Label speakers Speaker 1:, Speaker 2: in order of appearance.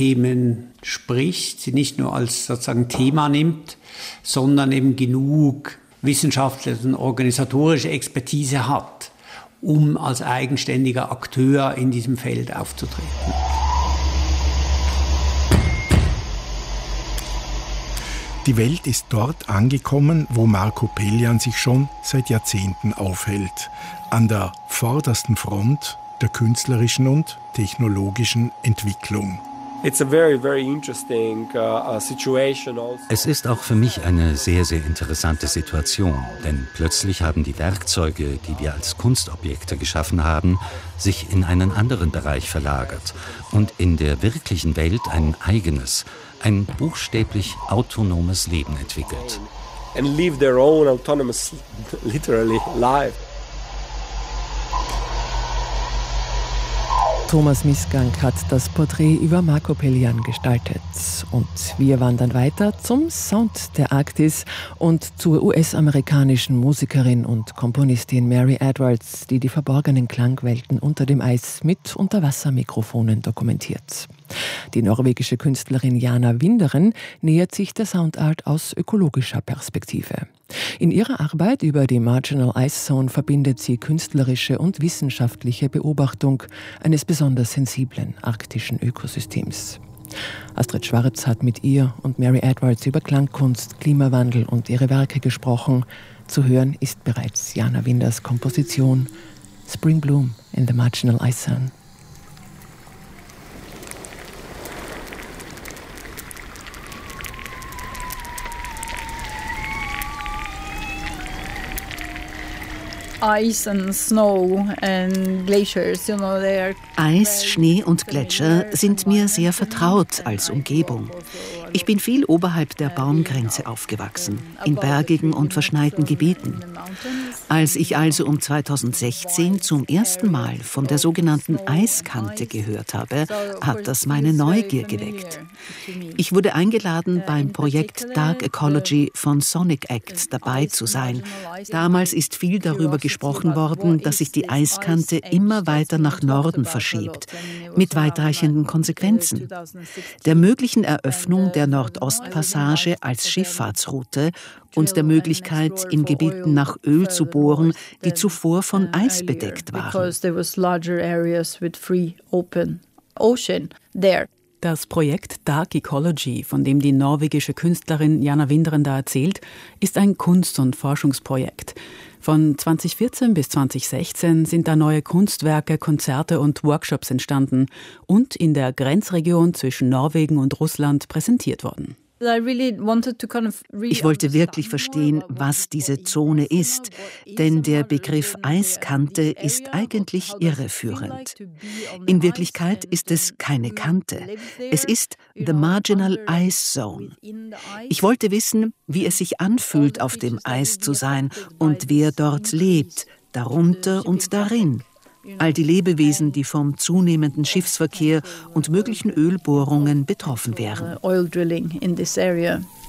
Speaker 1: Themen spricht, sie nicht nur als sozusagen Thema nimmt, sondern eben genug wissenschaftliche und organisatorische Expertise hat, um als eigenständiger Akteur in diesem Feld aufzutreten.
Speaker 2: Die Welt ist dort angekommen, wo Marco Pelian sich schon seit Jahrzehnten aufhält. An der vordersten Front der künstlerischen und technologischen Entwicklung.
Speaker 3: Es ist auch für mich eine sehr, sehr interessante Situation, denn plötzlich haben die Werkzeuge, die wir als Kunstobjekte geschaffen haben, sich in einen anderen Bereich verlagert und in der wirklichen Welt ein eigenes, ein buchstäblich autonomes Leben entwickelt.
Speaker 4: And live their own autonomous, literally, life.
Speaker 5: Thomas Misgang hat das Porträt über Marco Pelian gestaltet. Und wir wandern weiter zum Sound der Arktis und zur US-amerikanischen Musikerin und Komponistin Mary Edwards, die die verborgenen Klangwelten unter dem Eis mit Unterwassermikrofonen dokumentiert. Die norwegische Künstlerin Jana Winderen nähert sich der Soundart aus ökologischer Perspektive. In ihrer Arbeit über die Marginal Ice Zone verbindet sie künstlerische und wissenschaftliche Beobachtung eines besonders sensiblen arktischen Ökosystems. Astrid Schwarz hat mit ihr und Mary Edwards über Klangkunst, Klimawandel und ihre Werke gesprochen. Zu hören ist bereits Jana Winders Komposition Spring Bloom in the Marginal Ice Zone.
Speaker 6: Ice and snow and glaciers,
Speaker 7: Eis, Schnee und Gletscher sind mir sehr vertraut als Umgebung. Ich bin viel oberhalb der Baumgrenze aufgewachsen, in bergigen und verschneiten Gebieten. Als ich also um 2016 zum ersten Mal von der sogenannten Eiskante gehört habe, hat das meine Neugier geweckt. Ich wurde eingeladen, beim Projekt Dark Ecology von Sonic Acts dabei zu sein. Damals ist viel darüber gesprochen worden, dass sich die Eiskante immer weiter nach Norden verschiebt, mit weitreichenden Konsequenzen. Der möglichen Eröffnung der Nordostpassage als Schifffahrtsroute und der Möglichkeit, in Gebieten nach Öl zu bohren, die zuvor von Eis bedeckt waren.
Speaker 8: Das Projekt Dark Ecology, von dem die norwegische Künstlerin Jana Winderen da erzählt, ist ein Kunst- und Forschungsprojekt. Von 2014 bis 2016 sind da neue Kunstwerke, Konzerte und Workshops entstanden und in der Grenzregion zwischen Norwegen und Russland präsentiert worden.
Speaker 7: Ich wollte wirklich verstehen, was diese Zone ist, denn der Begriff Eiskante ist eigentlich irreführend. In Wirklichkeit ist es keine Kante. Es ist the Marginal Ice Zone. Ich wollte wissen, wie es sich anfühlt, auf dem Eis zu sein und wer dort lebt, darunter und darin. All die Lebewesen, die vom zunehmenden Schiffsverkehr und möglichen Ölbohrungen betroffen wären.